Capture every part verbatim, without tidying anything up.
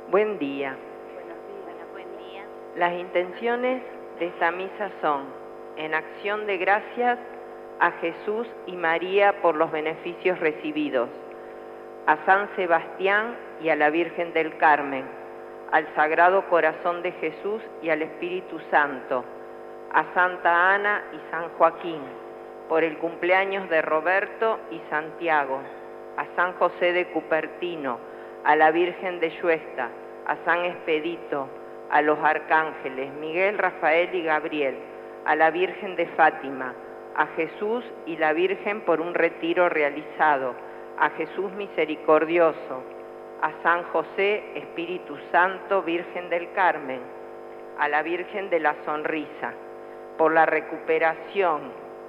Buen día. Bueno, buen día. Las intenciones de esta misa son, en acción de gracias a Jesús y María por los beneficios recibidos, a San Sebastián y a la Virgen del Carmen, al Sagrado Corazón de Jesús y al Espíritu Santo, a Santa Ana y San Joaquín, por el cumpleaños de Roberto y Santiago, a San José de Cupertino, a la Virgen de Yuesta, a San Expedito, a los arcángeles Miguel, Rafael y Gabriel, a la Virgen de Fátima, a Jesús y la Virgen por un retiro realizado, a Jesús misericordioso, a San José, Espíritu Santo, Virgen del Carmen, a la Virgen de la Sonrisa, por la recuperación.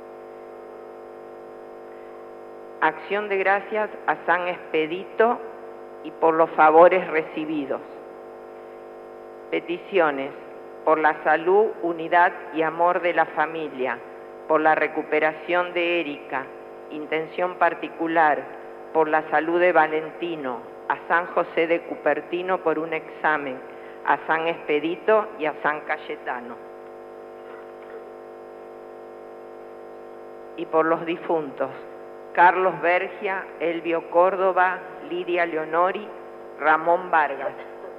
Acción de gracias a San Expedito y por los favores recibidos. Peticiones por la salud, unidad y amor de la familia, por la recuperación de Erika, intención particular, por la salud de Valentino, a San José de Cupertino por un examen, a San Expedito y a San Cayetano. Y por los difuntos, Carlos Bergia, Elvio Córdoba, Lidia Leonori, Ramón Vargas,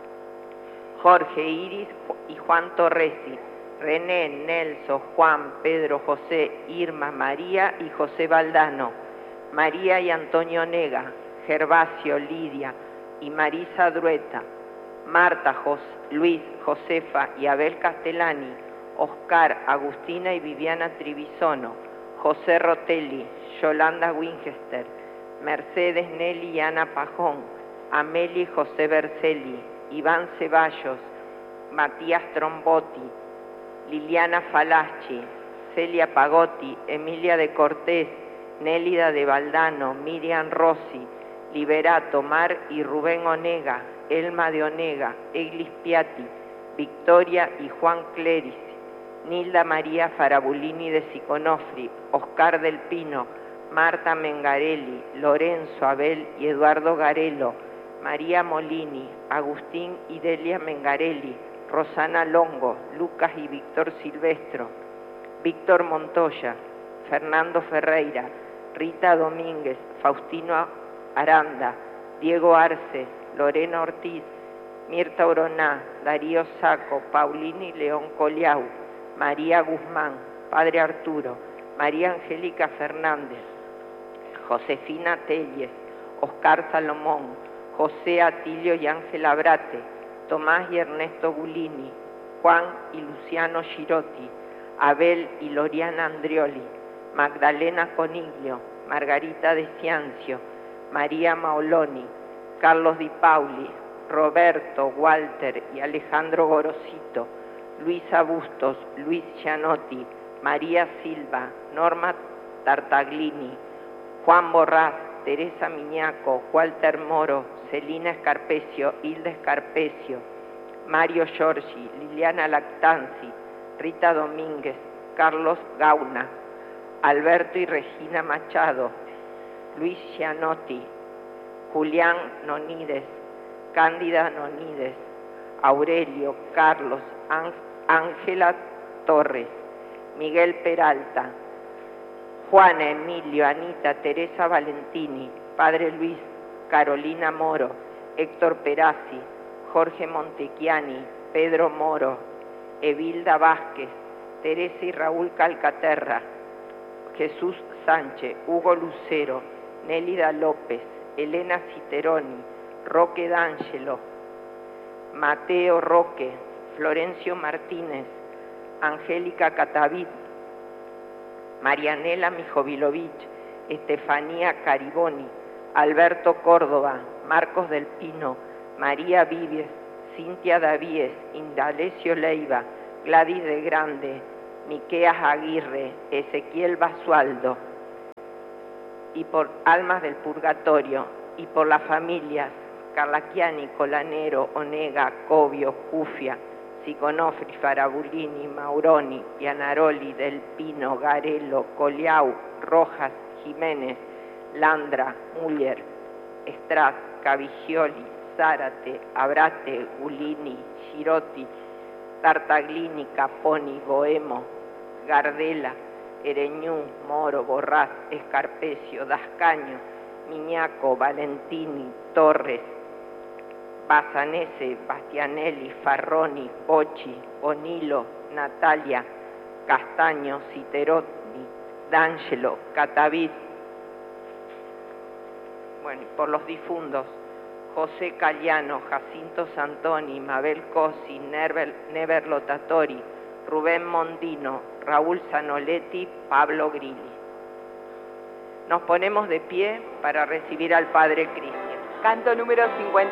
Jorge Iris y Juan Torresi, René, Nelson, Juan, Pedro, José, Irma, María y José Valdano, María y Antonio Nega, Gervasio, Lidia y Marisa Drueta, Marta, Jos, Luis, Josefa y Abel Castellani, Oscar, Agustina y Viviana Trivisono, José Rotelli, Yolanda Winchester, Mercedes, Nelly y Ana Pajón, Amelia y José Bercelli, Iván Ceballos, Matías Trombotti, Liliana Falaschi, Celia Pagotti, Emilia de Cortés, Nélida de Valdano, Miriam Rossi, Liberato Mar y Rubén Onega, Elma de Onega, Eglis Piatti, Victoria y Juan Cleris, Nilda María Farabulini de Siconofri, Oscar del Pino, Marta Mengarelli, Lorenzo Abel y Eduardo Garelo, María Molini, Agustín y Delia Mengarelli, Rosana Longo, Lucas y Víctor Silvestro, Víctor Montoya, Fernando Ferreira, Rita Domínguez, Faustino Aranda, Diego Arce, Lorena Ortiz, Mirta Oroná, Darío Saco, Paulini León Coliau, María Guzmán, Padre Arturo, María Angélica Fernández, Josefina Telles, Oscar Salomón, José Atilio y Ángela Brate, Tomás y Ernesto Gulini, Juan y Luciano Girotti, Abel y Loriana Andrioli, Magdalena Coniglio, Margarita de Ciancio, María Maoloni, Carlos Di Pauli, Roberto, Walter y Alejandro Gorosito, Luisa Bustos, Luis Gianotti, María Silva, Norma Tartaglini, Juan Borrás, Teresa Miñaco, Walter Moro, Celina Escarpecio, Hilda Escarpecio, Mario Giorgi, Liliana Lactanzi, Rita Domínguez, Carlos Gauna, Alberto y Regina Machado, Luis Gianotti, Julián Nonides, Cándida Nonides, Aurelio, Carlos, Ángela Torres, Miguel Peralta, Juana, Emilio, Anita, Teresa Valentini, Padre Luis, Carolina Moro, Héctor Perazzi, Jorge Montechiani, Pedro Moro, Evilda Vázquez, Teresa y Raúl Calcaterra, Jesús Sánchez, Hugo Lucero, Nélida López, Elena Citeroni, Roque D'Angelo, Mateo Roque, Florencio Martínez, Angélica Catavid, Marianela Mijovilovich, Estefanía Cariboni, Alberto Córdoba, Marcos del Pino, María Vives, Cintia Davíes, Indalecio Leiva, Gladys de Grande, Miqueas Aguirre, Ezequiel Basualdo, y por Almas del Purgatorio, y por las familias Carlaquiani, Colanero, Onega, Covio, Jufia, Siconofri, Farabulini, Mauroni, Pianaroli, Del Pino, Garelo, Coliau, Rojas, Jiménez, Landra, Muller, Estraz, Cavigioli, Zárate, Abrate, Gulini, Girotti, Tartaglini, Caponi, Boemo, Gardela, Ereñú, Moro, Borrás, Escarpecio, Dascaño, Miñaco, Valentini, Torres, Basanese, Bastianelli, Farroni, Bocci, Bonilo, Natalia, Castaño, Citerotti, D'Angelo, Catavid. Bueno, y por los difundos, José Caliano, Jacinto Santoni, Mabel Cosi, Never, Never Lotatori, Rubén Mondino, Raúl Zanoletti, Pablo Grilli. Nos ponemos de pie para recibir al Padre Cristian. Canto número cincuenta.